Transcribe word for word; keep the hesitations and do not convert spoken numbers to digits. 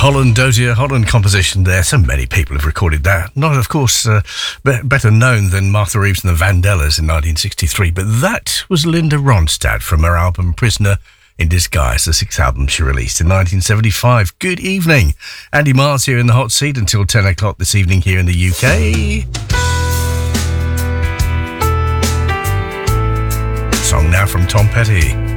Holland Dozier, Holland composition there. So many people have recorded that. Not, of course, uh, be- better known than Martha Reeves and the Vandellas in nineteen sixty-three, but that was Linda Ronstadt from her album Prisoner in Disguise, the sixth album she released in nineteen seventy-five. Good evening. Andy Miles here in the hot seat until ten o'clock this evening here in the U K. Song now from Tom Petty.